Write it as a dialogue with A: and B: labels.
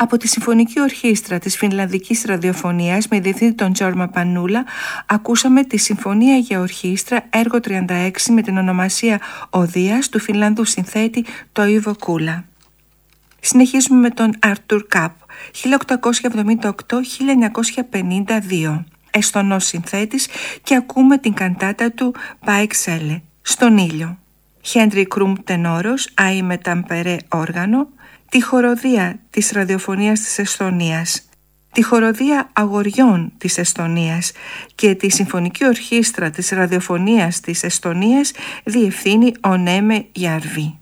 A: Από τη Συμφωνική Ορχήστρα της Φινλανδικής Ραδιοφωνίας με διευθύντη τον Τζόρμα Πανούλα ακούσαμε τη Συμφωνία για Ορχήστρα έργο 36 με την ονομασία Οδείας του Φινλανδού συνθέτη Toivo Kula. Συνεχίζουμε με τον Άρτουρ Κάπ, 1878-1952, εστονός συνθέτης, και ακούμε την καντάτα του Παεξέλε, στον ήλιο. Χέντρι Κρουμ τενόρος, Άι με ταμπερέ όργανο, τη χοροδία της ραδιοφωνίας της Εσθονίας, τη χοροδία αγοριών της Εσθονίας και τη Συμφωνική Ορχήστρα της ραδιοφωνίας της Εσθονίας διευθύνει ο Νέμε Γιάρβι.